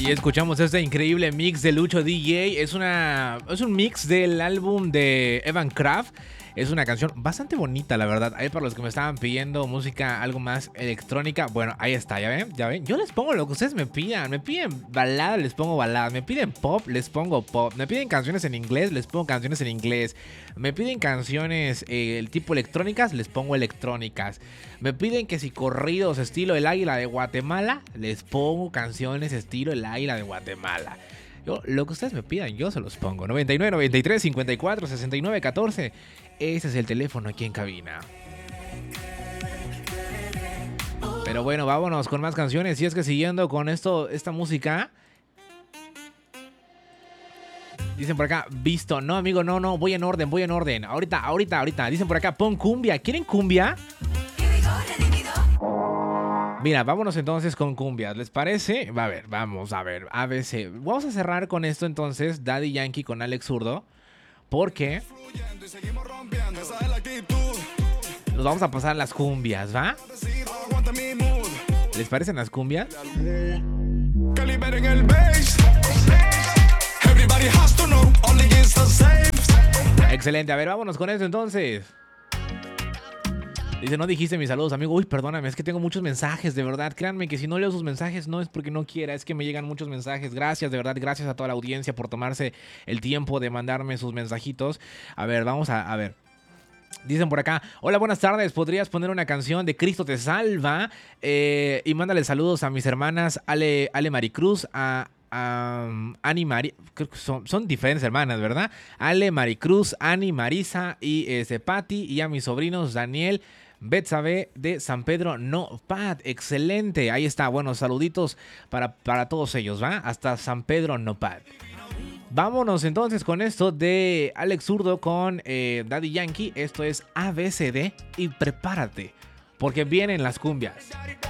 Y escuchamos este increíble mix de Lucho DJ. Es un mix del álbum de Evan Kraft. Es una canción bastante bonita, la verdad. Ahí para los que me estaban pidiendo música algo más electrónica. Bueno, ahí está, ¿ya ven? ¿Ya ven? Yo les pongo lo que ustedes me pidan. Me piden balada, les pongo balada. Me piden pop, les pongo pop. Me piden canciones en inglés, les pongo canciones en inglés. Me piden canciones el tipo electrónicas, les pongo electrónicas. Me piden que si corridos estilo El Águila de Guatemala, les pongo canciones estilo El Águila de Guatemala. Yo, lo que ustedes me pidan, yo se los pongo. 99 93 54 69 14. Ese es el teléfono aquí en cabina. Pero bueno, vámonos con más canciones. Y es que siguiendo con esta música. Dicen por acá, visto. No, amigo, no. Voy en orden. Ahorita. Dicen por acá, pon cumbia. ¿Quieren cumbia? Mira, vámonos entonces con cumbias, ¿les parece? Vamos a ver, ABC. Vamos a cerrar con esto entonces, Daddy Yankee con Alex Zurdo, porque nos vamos a pasar las cumbias, ¿va? ¿Les parecen las cumbias? Excelente, a ver, vámonos con esto entonces. Dice, no dijiste mis saludos, amigo. Uy, perdóname, es que tengo muchos mensajes, de verdad. Créanme que si no leo sus mensajes no es porque no quiera, es que me llegan muchos mensajes. Gracias, de verdad, gracias a toda la audiencia por tomarse el tiempo de mandarme sus mensajitos. A ver, vamos a ver. Dicen por acá, hola, buenas tardes, ¿podrías poner una canción de Cristo te salva? Y mándale saludos a mis hermanas Ale Maricruz, a Ani María, creo que son diferentes hermanas, ¿verdad? Ale Maricruz, Ani Marisa y Patti, y a mis sobrinos Daniel, Betsabe de San Pedro Nopal. Excelente, ahí está, bueno, saluditos para todos ellos, ¿va? Hasta San Pedro Nopal. Vámonos entonces con esto de Alex Zurdo con Daddy Yankee. Esto es ABCD y prepárate, porque vienen las cumbias.